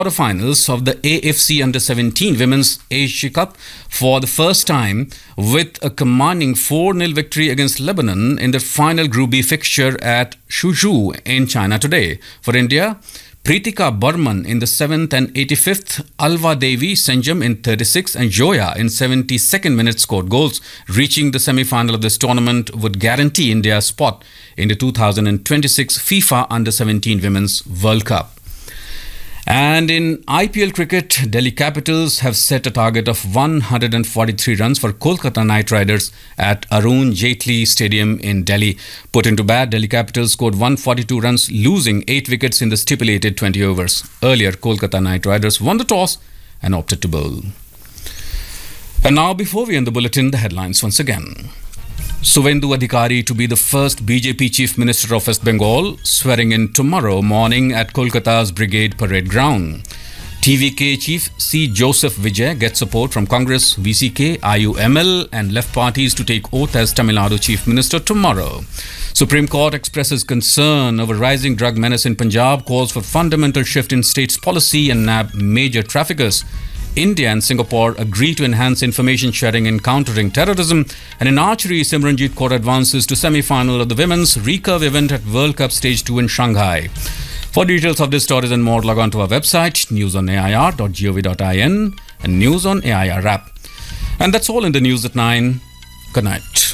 Quarterfinals of the AFC Under-17 Women's Asia Cup for the first time with a commanding 4-0 victory against Lebanon in the final Group B fixture at Suzhou in China today. For India, Preetika Burman in the 7th and 85th, Alva Devi Senjam in 36th and Joya in 72nd minute scored goals. Reaching the semi-final of this tournament would guarantee India's spot in the 2026 FIFA Under-17 Women's World Cup. And in IPL cricket, Delhi Capitals have set a target of 143 runs for Kolkata Knight Riders at Arun Jaitley Stadium in Delhi. Put into bat, Delhi Capitals scored 142 runs, losing 8 wickets in the stipulated 20 overs. Earlier, Kolkata Knight Riders won the toss and opted to bowl. And now, before we end the bulletin, the headlines once again. Suvendu Adhikari to be the first BJP Chief Minister of West Bengal, swearing in tomorrow morning at Kolkata's Brigade Parade Ground. TVK Chief C. Joseph Vijay gets support from Congress, VCK, IUML and left parties to take oath as Tamil Nadu Chief Minister tomorrow. Supreme Court expresses concern over rising drug menace in Punjab, calls for fundamental shift in state's policy and nab major traffickers. India and Singapore agree to enhance information sharing in countering terrorism. And in archery, Simranjit Kaur advances to semi-final of the women's recurve event at World Cup Stage 2 in Shanghai. For details of this stories and more, log on to our website, newsonair.gov.in and News on AIR app. And that's all in the news at 9. Good night.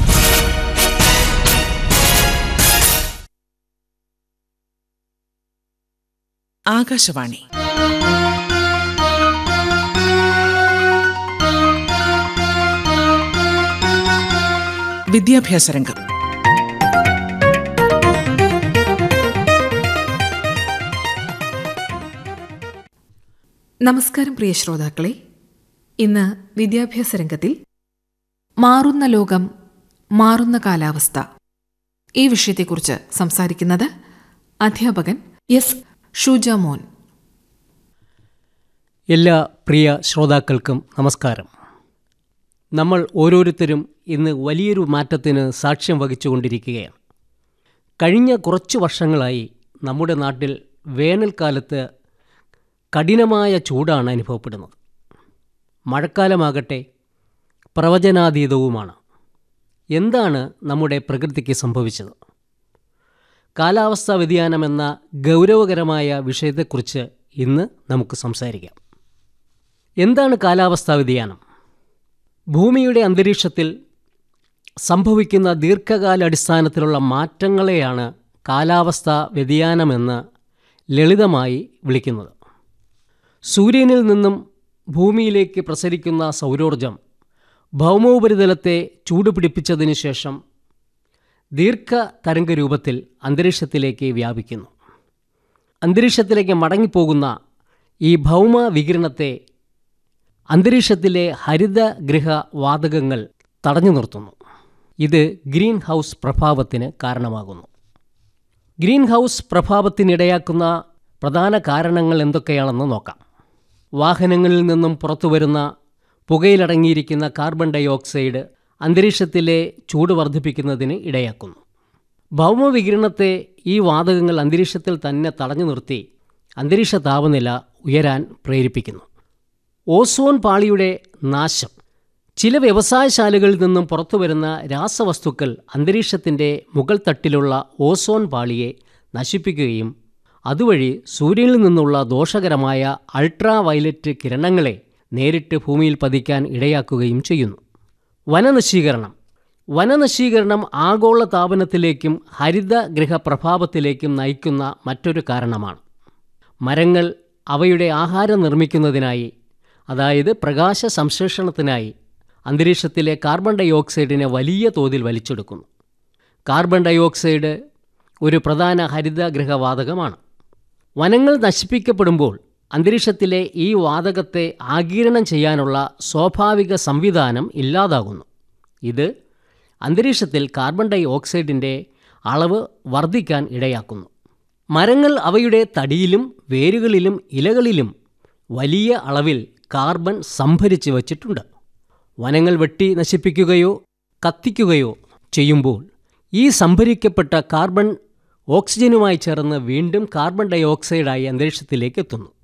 Akashvani വിദ്യാഭ്യാസ രംഗം. നമസ്കാരം പ്രിയ ശ്രോതാക്കളെ. ഇന്ന് വിദ്യാഭ്യാസ രംഗത്തിൽ മാറുന്ന ലോകം, മാറുന്ന കാലാവസ്ഥ ഈ വിഷയത്തെക്കുറിച്ച് സംസാരിക്കുന്നത് അധ്യാപകൻ എസ് ഷുജാമോൻ. എല്ലാ പ്രിയ ശ്രോതാക്കൾക്കും നമസ്കാരം. നമ്മൾ ഓരോരുത്തരും ഇന്ന് വലിയൊരു മാറ്റത്തിന് സാക്ഷ്യം വഹിച്ചുകൊണ്ടിരിക്കുകയാണ്. കഴിഞ്ഞ കുറച്ച് വർഷങ്ങളായി നമ്മുടെ നാട്ടിൽ വേനൽക്കാലത്ത് കഠിനമായ ചൂടാണ് അനുഭവപ്പെടുന്നത്. മഴക്കാലമാകട്ടെ പ്രവചനാതീതവുമാണ്. എന്താണ് നമ്മുടെ പ്രകൃതിക്ക് സംഭവിച്ചത്? കാലാവസ്ഥാ വ്യതിയാനം എന്ന ഗൗരവകരമായ വിഷയത്തെക്കുറിച്ച് ഇന്ന് നമുക്ക് സംസാരിക്കാം. എന്താണ് കാലാവസ്ഥാ വ്യതിയാനം? ഭൂമിയുടെ അന്തരീക്ഷത്തിൽ സംഭവിക്കുന്ന ദീർഘകാലാടിസ്ഥാനത്തിലുള്ള മാറ്റങ്ങളെയാണ് കാലാവസ്ഥാ വ്യതിയാനമെന്ന് ലളിതമായി വിളിക്കുന്നത്. സൂര്യനിൽ നിന്നും ഭൂമിയിലേക്ക് പ്രസരിക്കുന്ന സൗരോർജം ഭൗമോപരിതലത്തെ ചൂടുപിടിപ്പിച്ചതിനു ശേഷം ദീർഘതരംഗരൂപത്തിൽ അന്തരീക്ഷത്തിലേക്ക് വ്യാപിക്കുന്നു. അന്തരീക്ഷത്തിലേക്ക് മടങ്ങിപ്പോകുന്ന ഈ ഭൗമ വികിരണത്തെ അന്തരീക്ഷത്തിലെ ഹരിതഗൃഹ വാതകങ്ങൾ തടഞ്ഞു നിർത്തുന്നു. ഇത് ഗ്രീൻ ഹൗസ് പ്രഭാവത്തിന് കാരണമാകുന്നു. ഗ്രീൻ ഹൗസ് പ്രഭാവത്തിനിടയാക്കുന്ന പ്രധാന കാരണങ്ങൾ എന്തൊക്കെയാണെന്ന് നോക്കാം. വാഹനങ്ങളിൽ നിന്നും പുറത്തുവരുന്ന പുകയിലടങ്ങിയിരിക്കുന്ന കാർബൺ ഡൈ ഓക്സൈഡ് അന്തരീക്ഷത്തിലെ ചൂട് വർദ്ധിപ്പിക്കുന്നതിന് ഇടയാക്കുന്നു. ഭൗമവികിരണത്തെ ഈ വാതകങ്ങൾ അന്തരീക്ഷത്തിൽ തന്നെ തടഞ്ഞു നിർത്തി അന്തരീക്ഷ താപനില ഉയരാൻ പ്രേരിപ്പിക്കുന്നു. ഓസോൺ പാളിയുടെ നാശം. ചില വ്യവസായശാലകളിൽ നിന്നും പുറത്തുവരുന്ന രാസവസ്തുക്കൾ അന്തരീക്ഷത്തിൻ്റെ മുകൾ തട്ടിലുള്ള ഓസോൺ പാളിയെ നശിപ്പിക്കുകയും അതുവഴി സൂര്യനിൽ നിന്നുള്ള ദോഷകരമായ അൾട്രാ വയലറ്റ് കിരണങ്ങളെ നേരിട്ട് ഭൂമിയിൽ പതിക്കാൻ ഇടയാക്കുകയും ചെയ്യുന്നു. വനനശീകരണം ആഗോള താപനത്തിലേക്കും ഹരിതഗൃഹ പ്രഭാവത്തിലേക്കും നയിക്കുന്ന മറ്റൊരു കാരണമാണ്. മരങ്ങൾ അവയുടെ ആഹാരം നിർമ്മിക്കുന്നതിനായി, അതായത് പ്രകാശ സംശ്ലേഷണത്തിനായി അന്തരീക്ഷത്തിലെ കാർബൺ ഡൈ ഓക്സൈഡിനെ വലിയ തോതിൽ വലിച്ചെടുക്കുന്നു. കാർബൺ ഡൈ ഓക്സൈഡ് ഒരു പ്രധാന ഹരിതഗൃഹവാതകമാണ്. വനങ്ങൾ നശിപ്പിക്കപ്പെടുമ്പോൾ അന്തരീക്ഷത്തിലെ ഈ വാതകത്തെ ആഗിരണം ചെയ്യാനുള്ള സ്വാഭാവിക സംവിധാനം ഇല്ലാതാകുന്നു. ഇത് അന്തരീക്ഷത്തിൽ കാർബൺ ഡൈ ഓക്സൈഡിൻ്റെ അളവ് വർദ്ധിക്കാൻ ഇടയാക്കുന്നു. മരങ്ങൾ അവയുടെ തടിയിലും വേരുകളിലും ഇലകളിലും വലിയ അളവിൽ കാർബൺ സംഭരിച്ച് വച്ചിട്ടുണ്ട്. വനങ്ങൾ വെട്ടി നശിപ്പിക്കുകയോ കത്തിക്കുകയോ ചെയ്യുമ്പോൾ ഈ സംഭരിക്കപ്പെട്ട കാർബൺ ഓക്സിജനുമായി ചേർന്ന് വീണ്ടും കാർബൺ ഡൈ ഓക്സൈഡായി അന്തരീക്ഷത്തിലേക്ക് എത്തുന്നു.